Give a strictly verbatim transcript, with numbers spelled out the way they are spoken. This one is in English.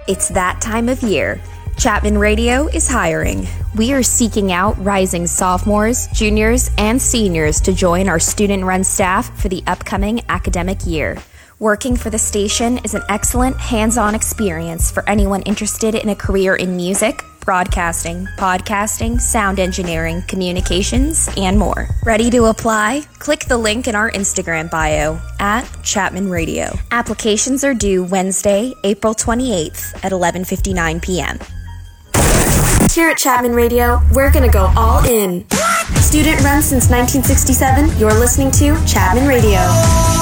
It's that time of year. Chapman Radio is hiring. We are seeking out rising sophomores, juniors, and seniors to join our student-run staff for the upcoming academic year. Working for the station is an excellent hands-on experience for anyone interested in a career in music, broadcasting, podcasting, sound engineering, communications, and more. Ready to apply? Click the link in our Instagram bio at Chapman Radio. Applications are due Wednesday, April twenty-eighth at eleven fifty-nine p.m. Here at Chapman Radio, we're gonna go all in. Student run since nineteen sixty-seven, you're listening to Chapman Radio.